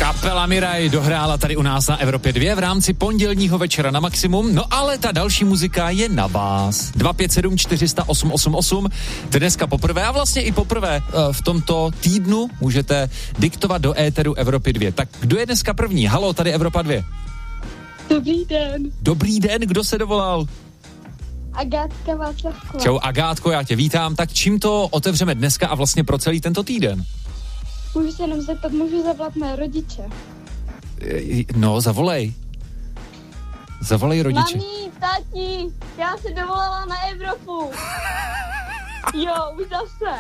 Kapela Miraj dohrála tady u nás na Evropě 2 v rámci pondělního večera na maximum, no ale ta další muzika je na vás. 257 400 888, dneska poprvé a vlastně i poprvé v tomto týdnu můžete diktovat do éteru Evropy 2. Tak kdo je dneska první? Haló, tady Evropa 2. Dobrý den. Dobrý den, kdo se dovolal? Agátka Václavková. Čau Agátko, já tě vítám. Tak čím to otevřeme dneska a vlastně pro celý tento týden? Můžu se jenom zeptat, můžu zavolat mé rodiče? No, zavolej. Zavolej rodiče. Mami, tati, já se dovolala na Evropu. Jo, už zase.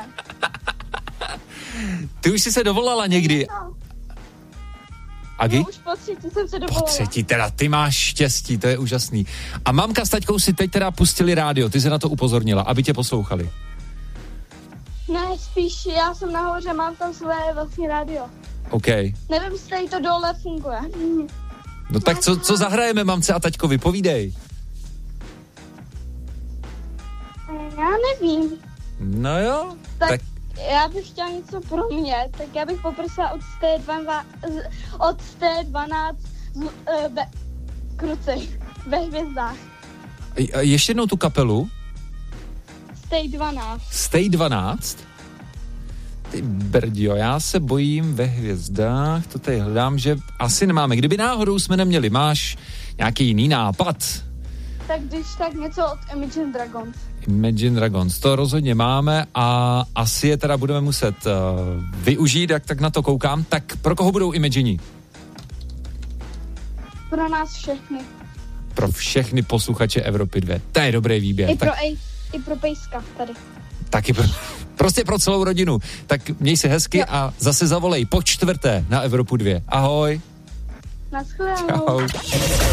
Ty už jsi se dovolala někdy. Agi? No, už po třetí jsem se dovolala. Po třetí, teda ty máš štěstí, to je úžasný. A mamka s taťkou si teď teda pustili rádio, ty se na to upozornila, aby tě poslouchali. Ne, spíš já jsem nahoře, mám tam své vlastní rádio. OK. Nevím, jestli to dole funguje. No tak co zahrajeme mamce a taťkovi, povídej. Já nevím. No jo, tak já bych chtěla něco pro mě, tak já bych poprosila od T12 krucej ve hvězdách. Ještě jednou tu kapelu. Stay 12. Ty brdio, já se bojím ve hvězdách, to tady hledám, že asi nemáme. Kdyby náhodou jsme neměli, máš nějaký jiný nápad? Tak když tak něco od Imagine Dragons. Imagine Dragons, to rozhodně máme a asi je teda budeme muset využít, jak tak na to koukám. Tak pro koho budou Imagini? Pro nás všechny. Pro všechny posluchače Evropy 2. To je dobrý výběr. I pro Pejska tady. Taky prostě pro celou rodinu. Tak měj se hezky jo. A zase zavolej po čtvrté na Evropu 2. Ahoj. Naschledanou. Čau.